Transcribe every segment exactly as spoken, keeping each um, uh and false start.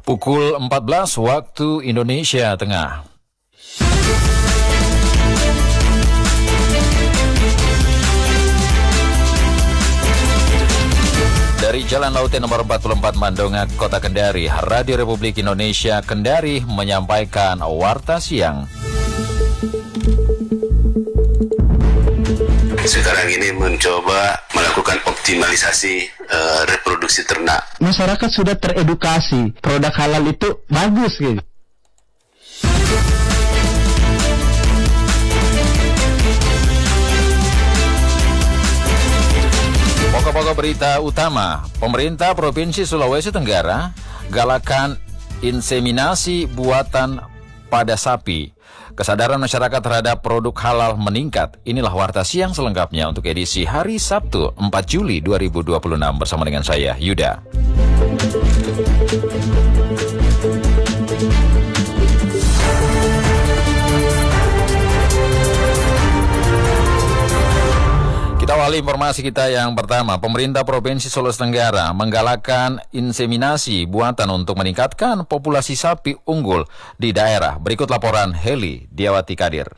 Pukul empat belas waktu Indonesia Tengah. Dari Jalan Laut nomor empat puluh empat Mandonga, Kota Kendari, Radio Republik Indonesia Kendari menyampaikan Warta Siang. Sekarang ini mencoba melakukan optimalisasi uh, reproduksi ternak. Masyarakat sudah teredukasi, produk halal itu bagus gitu. Pokok-pokok berita utama, pemerintah Provinsi Sulawesi Tenggara galakan inseminasi buatan pada sapi. Kesadaran masyarakat terhadap produk halal meningkat. Inilah Warta Siang selengkapnya untuk edisi hari Sabtu empat Juli dua ribu dua puluh enam bersama dengan saya, Yuda. Kita awali informasi kita yang pertama. Pemerintah Provinsi Sulawesi Tenggara menggalakkan inseminasi buatan untuk meningkatkan populasi sapi unggul di daerah. Berikut laporan Heli Diawati Kadir.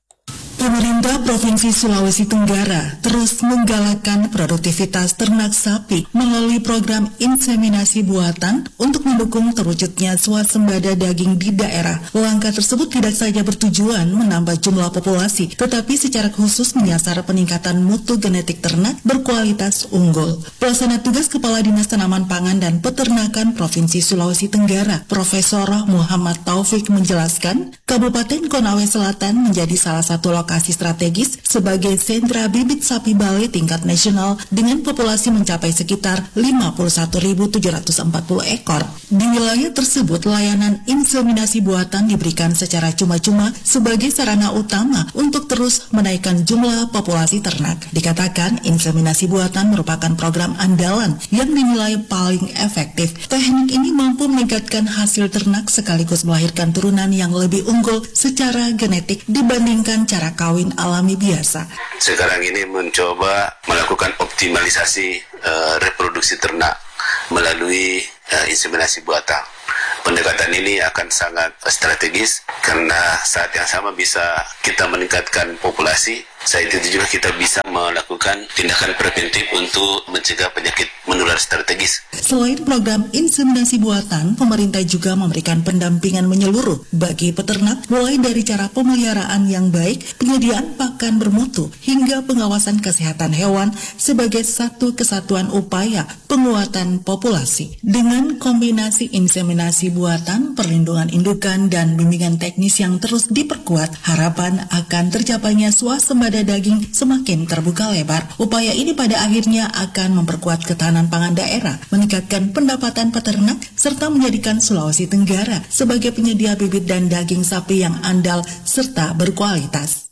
Pemerintah Provinsi Sulawesi Tenggara terus menggalakkan produktivitas ternak sapi melalui program inseminasi buatan untuk mendukung terwujudnya swasembada daging di daerah. Langkah tersebut tidak saja bertujuan menambah jumlah populasi, tetapi secara khusus menyasar peningkatan mutu genetik ternak berkualitas unggul. Pelaksana tugas Kepala Dinas Tanaman Pangan dan Peternakan Provinsi Sulawesi Tenggara, Profesor Muhammad Taufik menjelaskan, Kabupaten Konawe Selatan menjadi salah satu lokasi lokasi strategis sebagai sentra bibit sapi Bali tingkat nasional dengan populasi mencapai sekitar lima puluh satu ribu tujuh ratus empat puluh ekor. Di wilayah tersebut, layanan inseminasi buatan diberikan secara cuma-cuma sebagai sarana utama untuk terus menaikkan jumlah populasi ternak. Dikatakan, inseminasi buatan merupakan program andalan yang dinilai paling efektif. Teknik ini mampu meningkatkan hasil ternak sekaligus melahirkan turunan yang lebih unggul secara genetik dibandingkan cara kawin alami biasa. Sekarang ini mencoba melakukan optimalisasi uh, reproduksi ternak melalui uh, inseminasi buatan. Pendekatan ini akan sangat strategis karena saat yang sama bisa kita meningkatkan populasi. Saat itu juga kita bisa melakukan tindakan preventif untuk mencegah penyakit menular strategis. Selain program inseminasi buatan, pemerintah juga memberikan pendampingan menyeluruh bagi peternak, mulai dari cara pemeliharaan yang baik, penyediaan pakan bermutu, hingga pengawasan kesehatan hewan sebagai satu kesatuan upaya penguatan populasi. Dengan kombinasi inseminasi buatan, perlindungan indukan, dan bimbingan teknis yang terus diperkuat, harapan akan tercapainya swasembada daging semakin terbuka lebar. Upaya ini pada akhirnya akan memperkuat ketahanan pangan daerah, meningkatkan pendapatan peternak, serta menjadikan Sulawesi Tenggara sebagai penyedia bibit dan daging sapi yang andal serta berkualitas.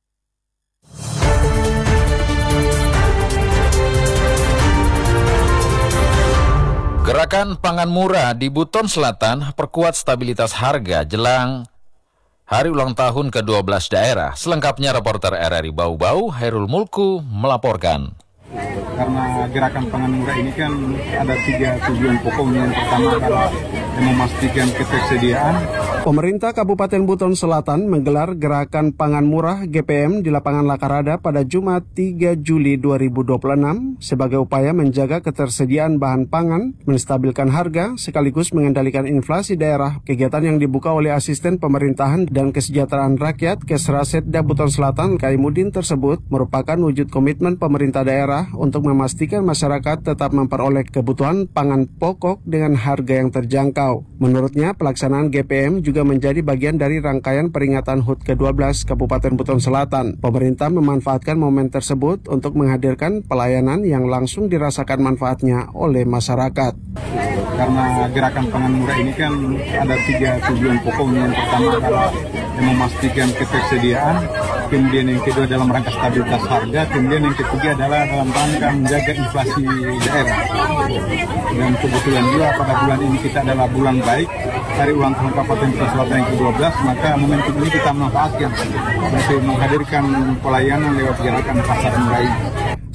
Gerakan pangan murah di Buton Selatan perkuat stabilitas harga jelang hari ulang tahun ke dua belas daerah. Selengkapnya reporter R R I Bau-Bau, Hairul Mulku, melaporkan. Karena gerakan pangan murah ini kan ada tiga tujuan pokoknya. Yang pertama adalah memastikan ketersediaan. Pemerintah Kabupaten Buton Selatan menggelar gerakan pangan murah G P M di lapangan Lakarada pada Jumat tiga Juli dua ribu dua puluh enam sebagai upaya menjaga ketersediaan bahan pangan, menstabilkan harga, sekaligus mengendalikan inflasi daerah. Kegiatan yang dibuka oleh Asisten Pemerintahan dan Kesejahteraan Rakyat Kesrasetda Buton Selatan, Kaimudin tersebut merupakan wujud komitmen pemerintah daerah untuk memastikan masyarakat tetap memperoleh kebutuhan pangan pokok dengan harga yang terjangkau. Menurutnya, pelaksanaan G P M juga menjadi bagian dari rangkaian peringatan H U T ke dua belas Kabupaten Buton Selatan. Pemerintah memanfaatkan momen tersebut untuk menghadirkan pelayanan yang langsung dirasakan manfaatnya oleh masyarakat. Karena gerakan pangan murah ini kan ada tiga tujuan pokoknya. Yang pertama adalah memastikan ketersediaan, kemudian yang kedua dalam rangka stabilitas harga, kemudian yang ketiga adalah dalam rangka menjaga inflasi daerah. Dan kebetulan juga pada bulan ini kita adalah bulan baik, hari ulang tahun Kabupaten Buton Selatan yang ke dua belas, maka momentum ini kita manfaatkan untuk menghadirkan pelayanan lewat gerakan pasar murah ini.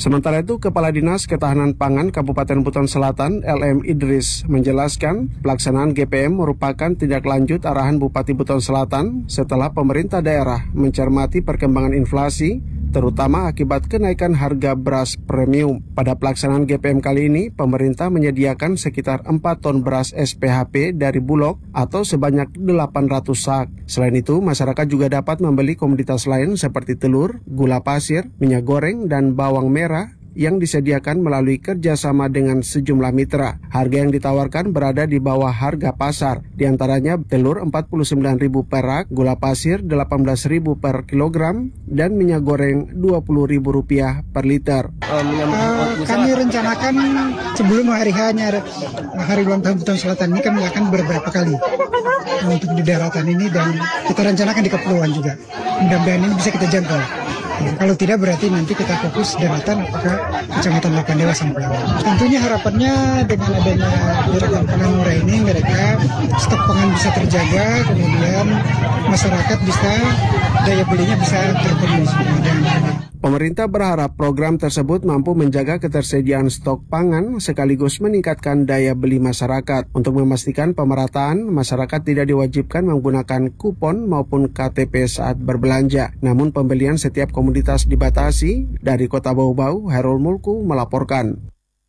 Sementara itu, Kepala Dinas Ketahanan Pangan Kabupaten Buton Selatan, L M Idris, menjelaskan pelaksanaan G P M merupakan tindak lanjut arahan Bupati Buton Selatan setelah pemerintah daerah mencermati perkembangan inflasi, terutama akibat kenaikan harga beras premium. Pada pelaksanaan G P M kali ini, pemerintah menyediakan sekitar empat ton beras S P H P dari Bulog atau sebanyak delapan ratus sak. Selain itu, masyarakat juga dapat membeli komoditas lain seperti telur, gula pasir, minyak goreng, dan bawang merah yang disediakan melalui kerjasama dengan sejumlah mitra. Harga yang ditawarkan berada di bawah harga pasar. Di antaranya telur empat puluh sembilan ribu per rak, gula pasir delapan belas ribu per kilogram, dan minyak goreng dua puluh ribu rupiah per liter. Uh, kami rencanakan sebelum hari hanya hari ulang tahun Buton Selatan ini kami akan beberapa kali untuk di daratan ini, dan kita rencanakan di kepulauan juga. Mudah-mudahan ini bisa kita jangkau. Kalau tidak berarti nanti kita fokus daratan apakah Kecamatan Lapan Dewa sampai Pulau. Tentunya harapannya dengan adanya gerakan pangan murah ini mereka stok pangan bisa terjaga, kemudian masyarakat bisa daya belinya bisa terpenuhi. Pemerintah berharap program tersebut mampu menjaga ketersediaan stok pangan sekaligus meningkatkan daya beli masyarakat. Untuk memastikan pemerataan, masyarakat tidak diwajibkan menggunakan kupon maupun K T P saat berbelanja. Namun pembelian setiap komoditas dibatasi. Dari Kota Bau-Bau, Hairul Mulku melaporkan.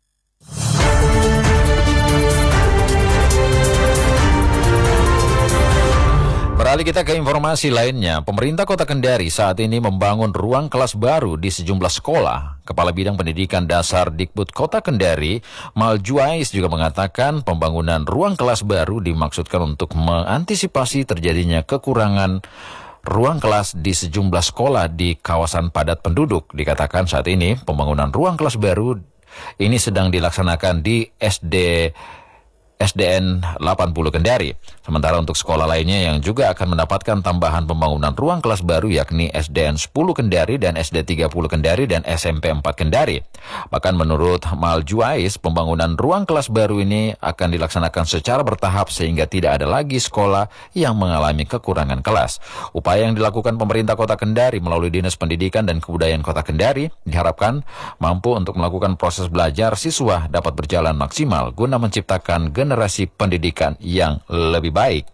Beralih kita ke informasi lainnya, pemerintah Kota Kendari saat ini membangun ruang kelas baru di sejumlah sekolah. Kepala Bidang Pendidikan Dasar Dikbud Kota Kendari, Mal Juais, juga mengatakan pembangunan ruang kelas baru dimaksudkan untuk mengantisipasi terjadinya kekurangan ruang kelas di sejumlah sekolah di kawasan padat penduduk. Dikatakan saat ini pembangunan ruang kelas baru ini sedang dilaksanakan di S D S D N delapan puluh Kendari. Sementara untuk sekolah lainnya yang juga akan mendapatkan tambahan pembangunan ruang kelas baru yakni S D N sepuluh Kendari dan S D tiga puluh Kendari dan S M P empat Kendari. Bahkan menurut Mal Juais, pembangunan ruang kelas baru ini akan dilaksanakan secara bertahap sehingga tidak ada lagi sekolah yang mengalami kekurangan kelas. Upaya yang dilakukan pemerintah Kota Kendari melalui Dinas Pendidikan dan Kebudayaan Kota Kendari diharapkan mampu untuk melakukan proses belajar siswa dapat berjalan maksimal guna menciptakan generasi pendidikan yang lebih baik.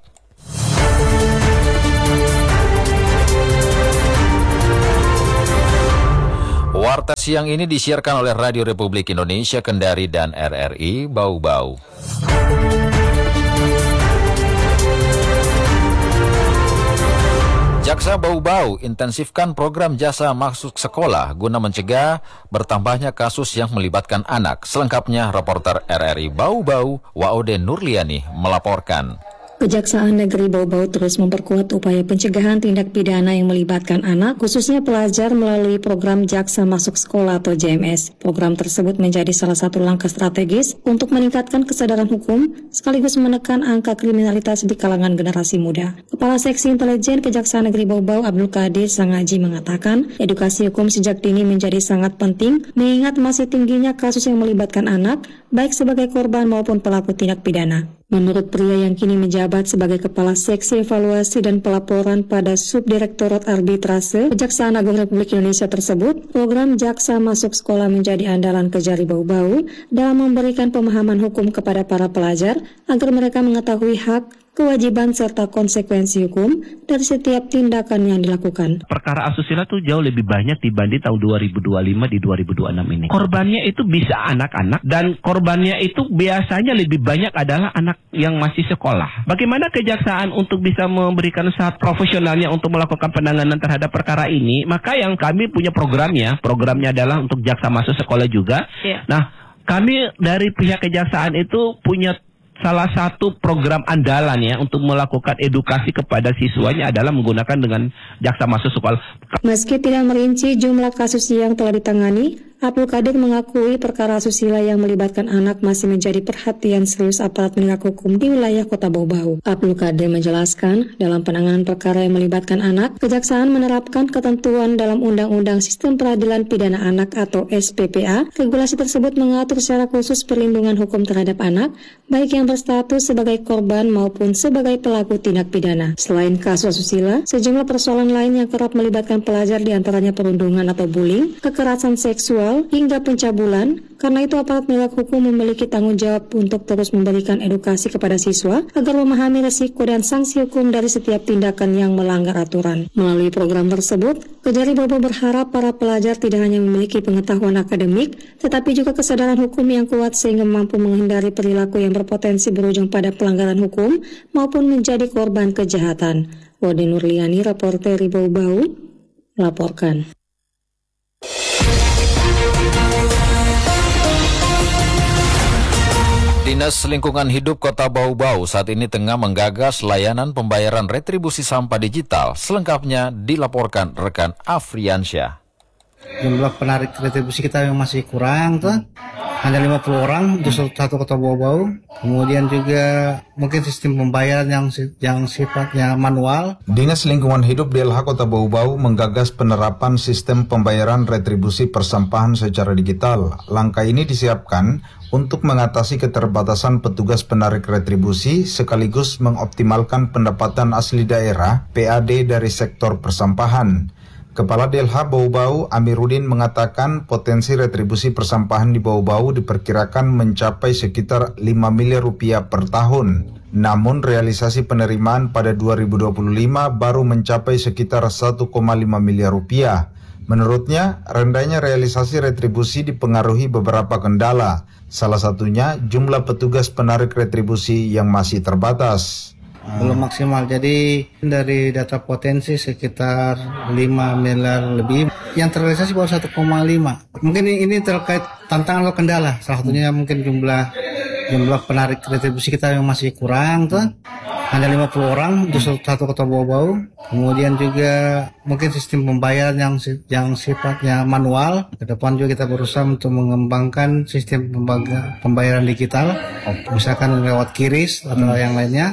Warta siang ini disiarkan oleh Radio Republik Indonesia Kendari dan R R I Bau-Bau. Jaksa Bau-Bau intensifkan program jasa masuk sekolah guna mencegah bertambahnya kasus yang melibatkan anak. Selengkapnya reporter R R I Bau-Bau, Waode Nurliani melaporkan. Kejaksaan Negeri Bau-Bau terus memperkuat upaya pencegahan tindak pidana yang melibatkan anak, khususnya pelajar melalui program Jaksa Masuk Sekolah atau J M S. Program tersebut menjadi salah satu langkah strategis untuk meningkatkan kesadaran hukum sekaligus menekan angka kriminalitas di kalangan generasi muda. Kepala Seksi Intelijen Kejaksaan Negeri Bau-Bau Abdul Qadir Sangaji mengatakan, edukasi hukum sejak dini menjadi sangat penting mengingat masih tingginya kasus yang melibatkan anak, baik sebagai korban maupun pelaku tindak pidana. Menurut pria yang kini menjabat sebagai Kepala Seksi Evaluasi dan Pelaporan pada Subdirektorat Arbitrase Kejaksaan Agung Republik Indonesia tersebut, program Jaksa Masuk Sekolah menjadi andalan Kejari Bau-Bau dalam memberikan pemahaman hukum kepada para pelajar agar mereka mengetahui hak, kewajiban serta konsekuensi hukum dari setiap tindakan yang dilakukan. Perkara asusila tuh jauh lebih banyak dibanding tahun dua ribu dua puluh lima di dua ribu dua puluh enam ini. Korbannya itu bisa anak-anak dan korbannya itu biasanya lebih banyak adalah anak yang masih sekolah. Bagaimana kejaksaan untuk bisa memberikan usaha profesionalnya untuk melakukan penanganan terhadap perkara ini? Maka yang kami punya programnya, programnya adalah untuk jaksa masuk sekolah juga. Yeah. Nah, kami dari pihak kejaksaan itu punya salah satu program andalan ya untuk melakukan edukasi kepada siswanya adalah menggunakan dengan jaksa masuk sekolah. Meski tidak merinci jumlah kasus yang telah ditangani, Abdul Qadir mengakui perkara asusila yang melibatkan anak masih menjadi perhatian serius aparat penegak hukum di wilayah Kota Bau-Bau. Abdul Qadir menjelaskan, dalam penanganan perkara yang melibatkan anak, Kejaksaan menerapkan ketentuan dalam Undang-Undang Sistem Peradilan Pidana Anak atau S P P A. Regulasi tersebut mengatur secara khusus perlindungan hukum terhadap anak, baik yang berstatus sebagai korban maupun sebagai pelaku tindak pidana. Selain kasus asusila, sejumlah persoalan lain yang kerap melibatkan pelajar diantaranya perundungan atau bullying, kekerasan seksual, seksual hingga pencabulan. Karena itu aparat penegak hukum memiliki tanggung jawab untuk terus memberikan edukasi kepada siswa agar memahami risiko dan sanksi hukum dari setiap tindakan yang melanggar aturan. Melalui program tersebut, Kejari Bobo berharap para pelajar tidak hanya memiliki pengetahuan akademik, tetapi juga kesadaran hukum yang kuat sehingga mampu menghindari perilaku yang berpotensi berujung pada pelanggaran hukum maupun menjadi korban kejahatan. Wode Nurliani, reporter Ribau Bau, melaporkan. Dinas Lingkungan Hidup Kota Bau-Bau saat ini tengah menggagas layanan pembayaran retribusi sampah digital. Selengkapnya dilaporkan rekan Afriansyah. Jumlah penarik retribusi kita yang masih kurang tuh, hanya lima puluh orang di satu kota Bau-Bau. Kemudian juga mungkin sistem pembayaran yang yang sifatnya manual. Dinas Lingkungan Hidup D L H Kota Bau-Bau menggagas penerapan sistem pembayaran retribusi persampahan secara digital. Langkah ini disiapkan untuk mengatasi keterbatasan petugas penarik retribusi sekaligus mengoptimalkan pendapatan asli daerah P A D dari sektor persampahan. Kepala D L H Bau-Bau Amiruddin mengatakan potensi retribusi persampahan di Bau-Bau diperkirakan mencapai sekitar lima miliar rupiah per tahun. Namun realisasi penerimaan pada dua ribu dua puluh lima baru mencapai sekitar satu koma lima miliar rupiah. Menurutnya, rendahnya realisasi retribusi dipengaruhi beberapa kendala. Salah satunya jumlah petugas penarik retribusi yang masih terbatas. Belum maksimal, jadi dari data potensi sekitar lima miliar lebih, yang terrealisasi baru satu koma lima. Mungkin ini terkait tantangan atau kendala, salah satunya mungkin jumlah jumlah penarik retribusi kita yang masih kurang tuh, hanya lima puluh orang di satu kota Bau-Bau. Kemudian juga mungkin sistem pembayaran yang yang sifatnya manual. Ke depan juga kita berusaha untuk mengembangkan sistem pembayaran digital, misalkan lewat QRIS atau yang lainnya.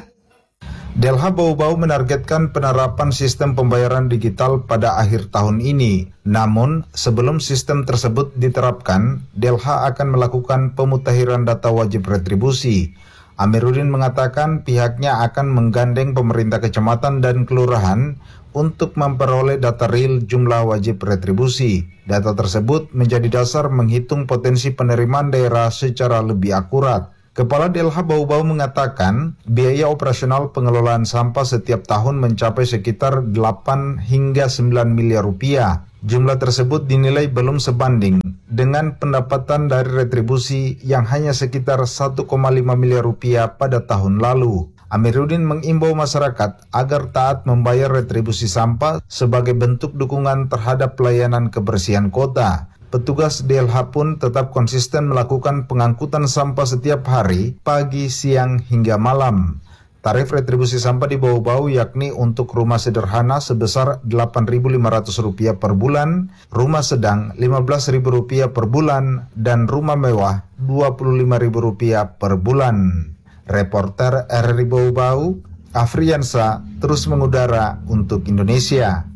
D L H Bau-Bau menargetkan penerapan sistem pembayaran digital pada akhir tahun ini. Namun, sebelum sistem tersebut diterapkan, D L H akan melakukan pemutakhiran data wajib retribusi. Amiruddin mengatakan pihaknya akan menggandeng pemerintah kecamatan dan kelurahan untuk memperoleh data real jumlah wajib retribusi. Data tersebut menjadi dasar menghitung potensi penerimaan daerah secara lebih akurat. Kepala D L H Bau-Bau mengatakan biaya operasional pengelolaan sampah setiap tahun mencapai sekitar delapan hingga sembilan miliar rupiah. Jumlah tersebut dinilai belum sebanding dengan pendapatan dari retribusi yang hanya sekitar satu koma lima miliar rupiah pada tahun lalu. Amiruddin mengimbau masyarakat agar taat membayar retribusi sampah sebagai bentuk dukungan terhadap pelayanan kebersihan kota. Petugas D L H pun tetap konsisten melakukan pengangkutan sampah setiap hari, pagi, siang, hingga malam. Tarif retribusi sampah di Bau-Bau yakni untuk rumah sederhana sebesar delapan ribu lima ratus rupiah per bulan, rumah sedang lima belas ribu rupiah per bulan, dan rumah mewah dua puluh lima ribu rupiah per bulan. Reporter R R I Bau-Bau, Afriansa, terus mengudara untuk Indonesia.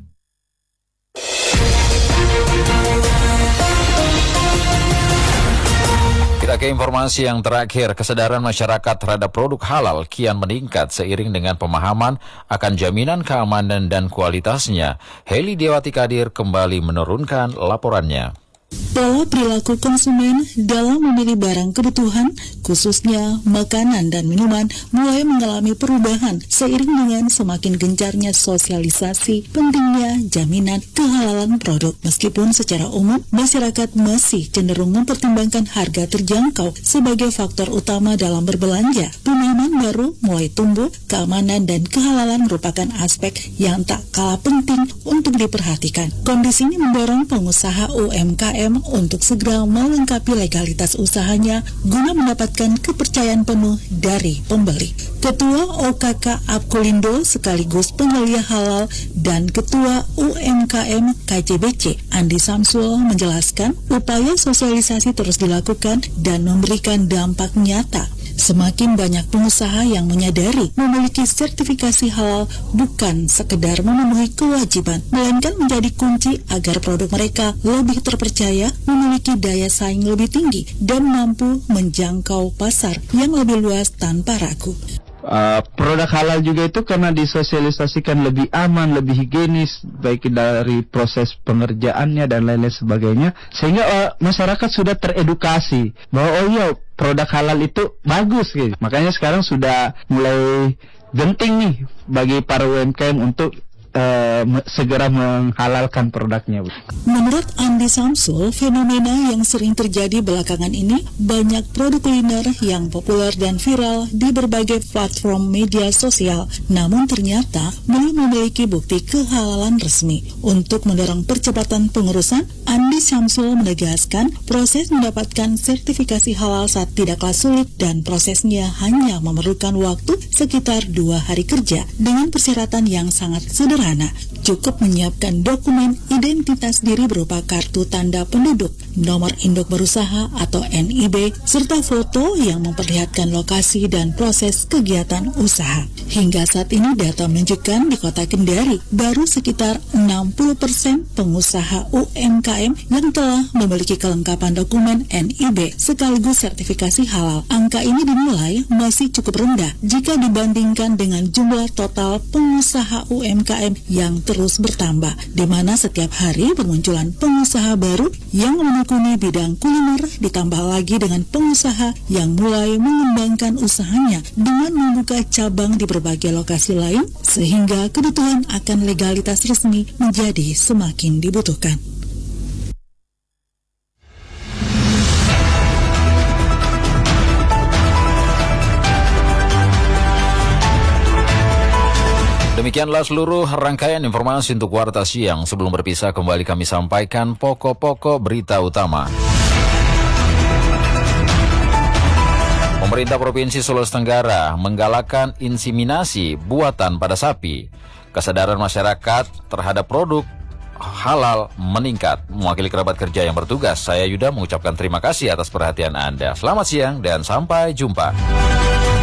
Kita ke informasi yang terakhir, kesadaran masyarakat terhadap produk halal kian meningkat seiring dengan pemahaman akan jaminan keamanan dan kualitasnya. Heli Dewati Kadir kembali menurunkan laporannya. Pola perilaku konsumen dalam memilih barang kebutuhan, khususnya makanan dan minuman, mulai mengalami perubahan seiring dengan semakin gencarnya sosialisasi pentingnya jaminan kehalalan produk. Meskipun secara umum, masyarakat masih cenderung mempertimbangkan harga terjangkau sebagai faktor utama dalam berbelanja, pemahaman baru mulai tumbuh. Keamanan dan kehalalan merupakan aspek yang tak kalah penting untuk diperhatikan. Kondisi ini mendorong pengusaha U M K M untuk segera melengkapi legalitas usahanya guna mendapatkan kepercayaan penuh dari pembeli. Ketua O K K Apkolindo sekaligus penyelia halal dan Ketua U M K M K J B C Andi Samsul menjelaskan upaya sosialisasi terus dilakukan dan memberikan dampak nyata. Semakin banyak pengusaha yang menyadari memiliki sertifikasi halal bukan sekedar memenuhi kewajiban, melainkan menjadi kunci agar produk mereka lebih terpercaya, memiliki daya saing lebih tinggi, dan mampu menjangkau pasar yang lebih luas tanpa ragu. Uh, produk halal juga itu karena disosialisasikan lebih aman, lebih higienis, baik dari proses pengerjaannya dan lain-lain sebagainya, sehingga uh, masyarakat sudah teredukasi bahwa oh iya produk halal itu bagus gitu. Makanya sekarang sudah mulai genting nih bagi para U M K M untuk Uh, segera menghalalkan produknya. Menurut Andi Samsul, fenomena yang sering terjadi belakangan ini banyak produk kuliner yang populer dan viral di berbagai platform media sosial, namun ternyata belum memiliki bukti kehalalan resmi. Untuk mendorong percepatan pengurusan, Andi Samsul menegaskan proses mendapatkan sertifikasi halal saat tidaklah sulit dan prosesnya hanya memerlukan waktu sekitar dua hari kerja dengan persyaratan yang sangat sederhana. Cukup menyiapkan dokumen identitas diri berupa kartu tanda penduduk, nomor induk berusaha atau N I B, serta foto yang memperlihatkan lokasi dan proses kegiatan usaha. Hingga saat ini data menunjukkan di Kota Kendari baru sekitar enam puluh persen pengusaha U M K M yang telah memiliki kelengkapan dokumen N I B sekaligus sertifikasi halal. Angka ini dinilai masih cukup rendah jika dibandingkan dengan jumlah total pengusaha U M K M yang terus bertambah, di mana setiap hari bermunculan pengusaha baru yang menekuni bidang kuliner, ditambah lagi dengan pengusaha yang mulai mengembangkan usahanya dengan membuka cabang di berbagai lokasi lain, sehingga kebutuhan akan legalitas resmi menjadi semakin dibutuhkan. Demikianlah seluruh rangkaian informasi untuk Warta Siang. Sebelum berpisah, kembali kami sampaikan pokok-pokok berita utama. Pemerintah Provinsi Sulawesi Tenggara menggalakkan inseminasi buatan pada sapi. Kesadaran masyarakat terhadap produk halal meningkat. Mewakili kerabat kerja yang bertugas, saya Yuda mengucapkan terima kasih atas perhatian Anda. Selamat siang dan sampai jumpa.